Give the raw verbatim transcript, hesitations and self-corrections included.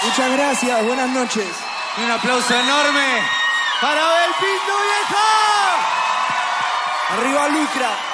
Muchas gracias, buenas noches. Y un aplauso enorme para Abel Pinto, viejo. Arriba Lucra.